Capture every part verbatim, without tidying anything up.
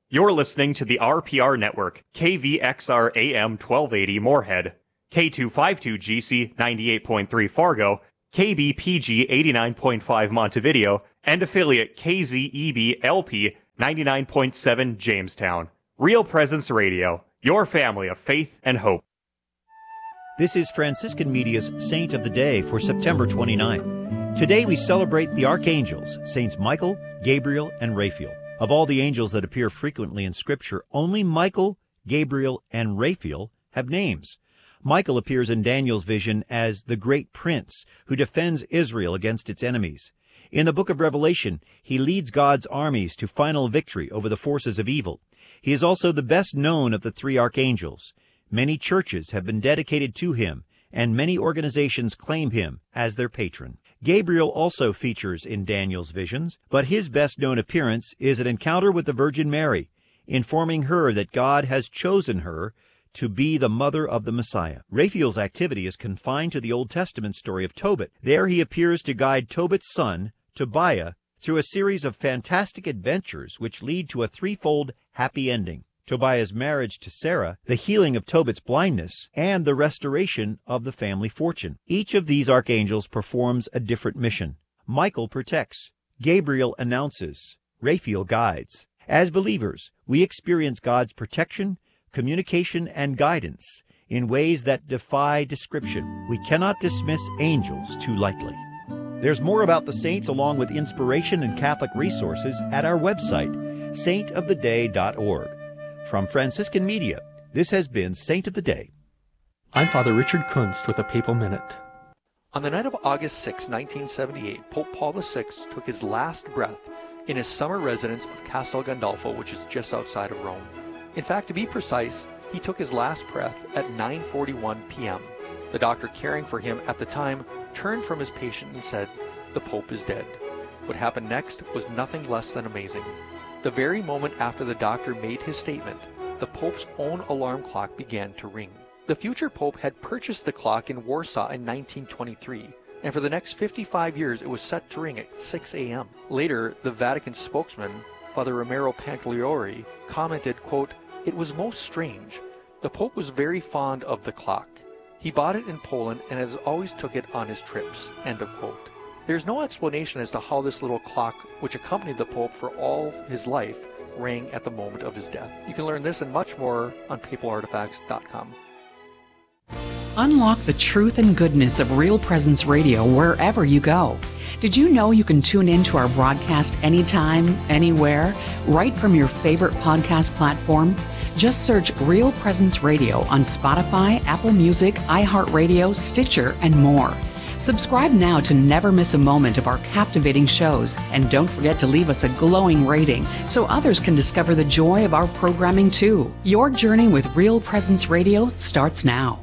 You're listening to the R P R Network, K V X R A M twelve eighty Moorhead, K two fifty-two G C ninety-eight point three Fargo, K B P G eighty-nine point five Montevideo, and affiliate K Z E B L P ninety-nine point seven Jamestown. Real Presence Radio, your family of faith and hope. This is Franciscan Media's Saint of the Day for September twenty-ninth. Today we celebrate the archangels, Saints Michael, Gabriel, and Raphael. Of all the angels that appear frequently in Scripture, only Michael, Gabriel, and Raphael have names. Michael appears in Daniel's vision as the great prince who defends Israel against its enemies. In the book of Revelation, he leads God's armies to final victory over the forces of evil. He is also the best known of the three archangels. Many churches have been dedicated to him, and many organizations claim him as their patron. Gabriel also features in Daniel's visions, but his best-known appearance is an encounter with the Virgin Mary, informing her that God has chosen her to be the mother of the Messiah. Raphael's activity is confined to the Old Testament story of Tobit. There he appears to guide Tobit's son, Tobiah, through a series of fantastic adventures which lead to a threefold happy ending: Tobiah's marriage to Sarah, the healing of Tobit's blindness, and the restoration of the family fortune. Each of these archangels performs a different mission. Michael protects, Gabriel announces, Raphael guides. As believers, we experience God's protection, communication, and guidance in ways that defy description. We cannot dismiss angels too lightly. There's more about the saints along with inspiration and Catholic resources at our website, saint of the day dot org. From Franciscan Media, this has been Saint of the Day. I'm Father Richard Kunst with a Papal Minute. On the night of August sixth, nineteen seventy-eight, Pope Paul the Sixth took his last breath in his summer residence of Castel Gandolfo, which is just outside of Rome. In fact, to be precise, he took his last breath at nine forty-one p.m. The doctor caring for him at the time turned from his patient and said, "The Pope is dead." What happened next was nothing less than amazing. The very moment after the doctor made his statement, the Pope's own alarm clock began to ring. The future Pope had purchased the clock in Warsaw in nineteen twenty-three, and for the next fifty-five years it was set to ring at six a.m. Later, the Vatican spokesman, Father Romero Pancagliori, commented, quote, "It was most strange. The Pope was very fond of the clock. He bought it in Poland and has always took it on his trips," end of quote. There's no explanation as to how this little clock, which accompanied the Pope for all his life, rang at the moment of his death. You can learn this and much more on papal artifacts dot com. Unlock the truth and goodness of Real Presence Radio wherever you go. Did you know you can tune in to our broadcast anytime, anywhere, right from your favorite podcast platform? Just search Real Presence Radio on Spotify, Apple Music, iHeartRadio, Stitcher, and more. Subscribe now to never miss a moment of our captivating shows, and don't forget to leave us a glowing rating so others can discover the joy of our programming too. Your journey with Real Presence Radio starts now.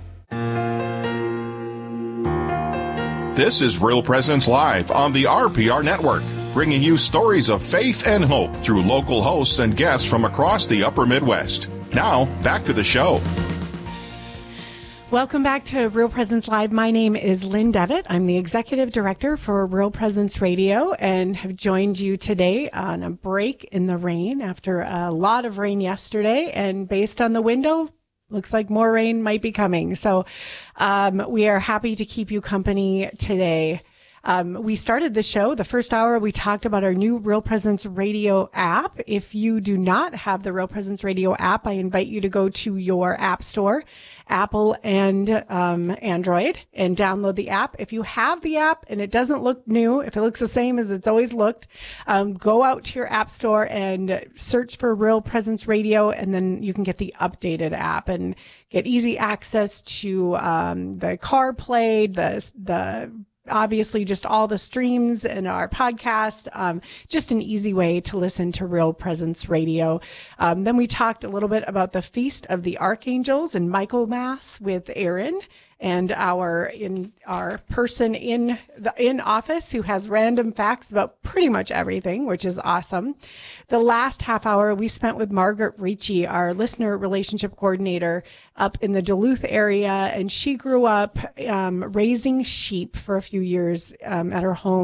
This is Real Presence Live on the R P R Network, bringing you stories of faith and hope through local hosts and guests from across the upper Midwest. Now, back to the show. Welcome back to Real Presence Live. My name is Lynn Devitt. I'm the Executive Director for Real Presence Radio and have joined you today on a break in the rain after a lot of rain yesterday. And based on the window, looks like more rain might be coming. So um, we are happy to keep you company today. Um, we started the show, the first hour, we talked about our new Real Presence Radio app. If you do not have the Real Presence Radio app, I invite you to go to your app store, Apple and um, Android, and download the app. If you have the app and it doesn't look new, if it looks the same as it's always looked, um, go out to your app store and search for Real Presence Radio, and then you can get the updated app and get easy access to um, the CarPlay, the the obviously just all the streams and our podcast, um, just an easy way to listen to Real Presence Radio. Um, then we talked a little bit about the Feast of the Archangels and Michaelmas with Aaron and our in our person in the in office who has random facts about pretty much everything, which is awesome. The last half hour we spent with Margaret Ricci, our listener relationship coordinator up in the Duluth area, and she grew up um, raising sheep for a few years um, at her home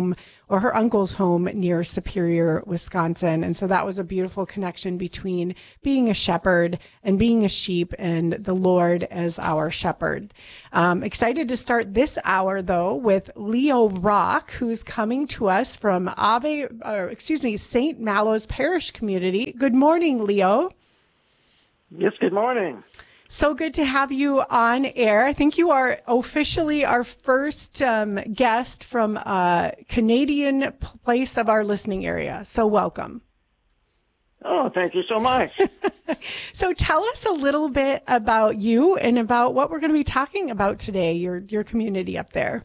or her uncle's home near Superior, Wisconsin. And so that was a beautiful connection between being a shepherd and being a sheep and the Lord as our shepherd. Um, excited to start this hour, though, with Leo Rock, who's coming to us from Ave, or excuse me, Saint Malo's Parish Community. Good morning, Leo. Yes, good morning. So good to have you on air. I think you are officially our first um, guest from a Canadian place of our listening area. So welcome. Oh, thank you so much. So tell us a little bit about you and about what we're going to be talking about today, your your community up there.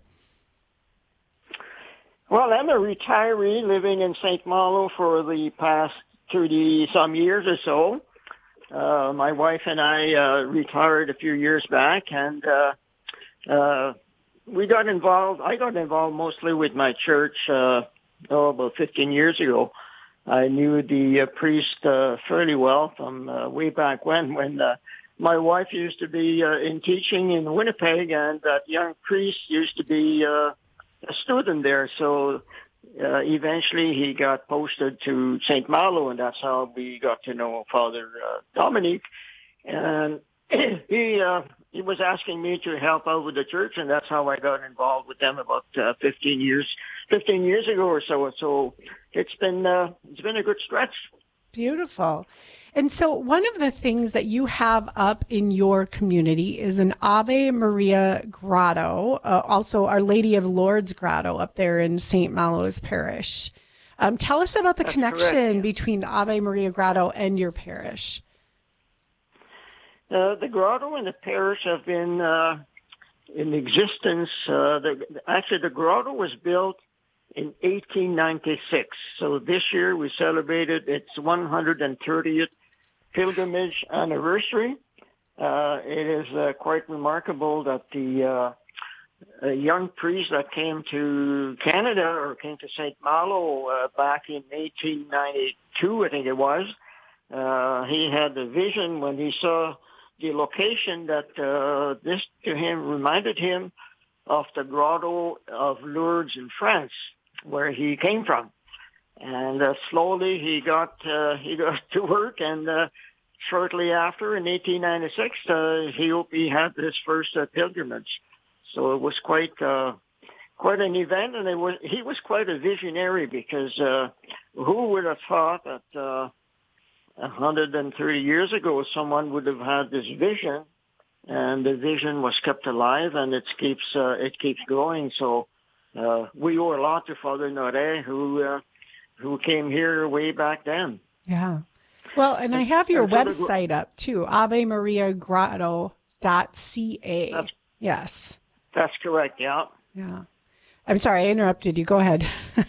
Well, I'm a retiree living in Saint Malo for the past thirty-some years or so. Uh, my wife and I uh, retired a few years back, and uh, uh, we got involved. I got involved mostly with my church uh, oh, about fifteen years ago. I knew the uh, priest uh, fairly well from uh, way back when, when uh, my wife used to be uh, in teaching in Winnipeg, and that young priest used to be uh, a student there. So Uh, eventually, he got posted to Saint Malo, and that's how we got to know Father uh, Dominic. And he uh, he was asking me to help out with the church, and that's how I got involved with them about uh, fifteen years fifteen years ago or so. So it's been uh, it's been a good stretch. Beautiful. And so one of the things that you have up in your community is an Ave Maria Grotto, uh, also Our Lady of Lourdes Grotto up there in Saint Malo's Parish. Um, tell us about the That's connection correct, yeah. between Ave Maria Grotto and your parish. Uh, the grotto and the parish have been uh, in existence. Uh, the, actually, the grotto was built in eighteen ninety-six. So this year we celebrated its one hundred thirtieth pilgrimage anniversary. Uh, it is uh, quite remarkable that the uh, a young priest that came to Canada or came to Saint Malo uh, back in eighteen ninety-two, I think it was, uh, he had the vision when he saw the location that uh, this to him reminded him of the grotto of Lourdes in France, where he came from. And uh, slowly he got uh, he got to work, and uh, shortly after, in eighteen ninety-six, uh, he he had his first uh, pilgrimage. So it was quite uh, quite an event, and it was he was quite a visionary, because uh, who would have thought that uh, one hundred thirty years ago someone would have had this vision, and the vision was kept alive, and it keeps uh, it keeps going. So uh, we owe a lot to Father Noret, who uh, who came here way back then. Yeah. Well, and I have your And so the website up too, ave maria grotto dot c a. That's, Yes. that's correct, yeah. Yeah. I'm sorry, I interrupted you. Go ahead.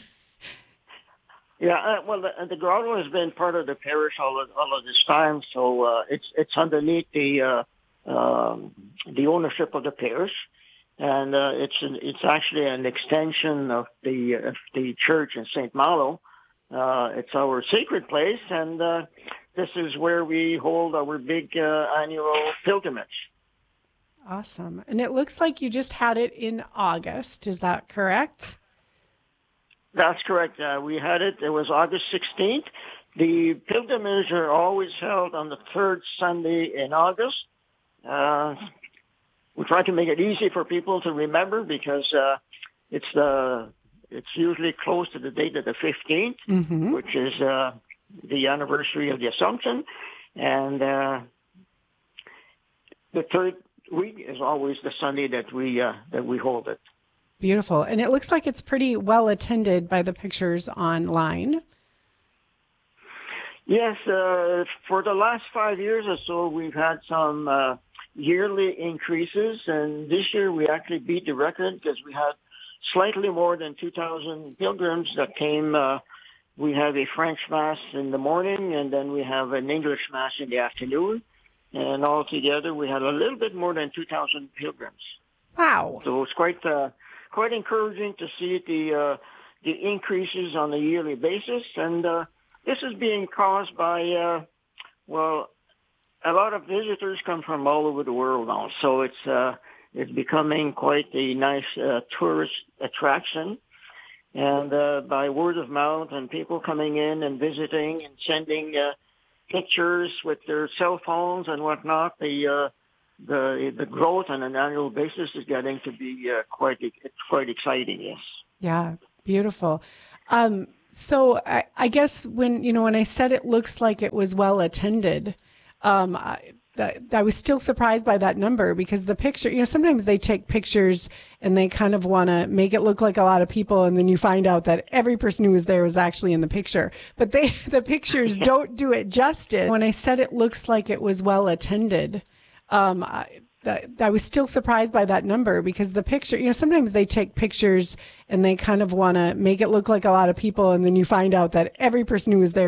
Yeah, uh, well, the, the grotto has been part of the parish all of, all of this time, so uh, it's it's underneath the uh, um, the ownership of the parish, and uh, it's an, it's actually an extension of the of the church in Saint Malo. Uh, it's our sacred place, and uh, this is where we hold our big uh, annual pilgrimage. Awesome. And it looks like you just had it in August. Is that correct? That's correct. Uh, we had it. It was August sixteenth. The pilgrimages are always held on the third Sunday in August. Uh, we try to make it easy for people to remember, because uh, it's the it's usually close to the date of the fifteenth, Mm-hmm. which is uh, the anniversary of the Assumption, and uh, the third week is always the Sunday that we uh, that we hold it. Beautiful. And it looks like it's pretty well attended by the pictures online. Yes, uh, for the last five years or so, we've had some uh, yearly increases, and this year we actually beat the record, because we had slightly more than two thousand pilgrims that came. Uh, we have a French Mass in the morning, and then we have an English Mass in the afternoon, and altogether we had a little bit more than two thousand pilgrims. Wow. So it's quite uh, quite encouraging to see the uh, the increases on a yearly basis, and uh, this is being caused by uh, well, a lot of visitors come from all over the world now, so it's uh, it's becoming quite a nice uh, tourist attraction. And uh, by word of mouth and people coming in and visiting and sending uh, pictures with their cell phones and whatnot, the uh, the the growth on an annual basis is getting to be uh, quite quite exciting. Yes. Yeah, beautiful. Um, so I, I guess when you know when I said it looks like it was well attended, um, I, that, I was still surprised by that number because the picture, you know, sometimes they take pictures and they kind of want to make it look like a lot of people, and then you find out that every person who was there was actually in the picture. But they the pictures don't do it justice. When I said it looks like it was well attended, um, I, that, I was still surprised by that number because the picture, you know, sometimes they take pictures and they kind of want to make it look like a lot of people, and then you find out that every person who was there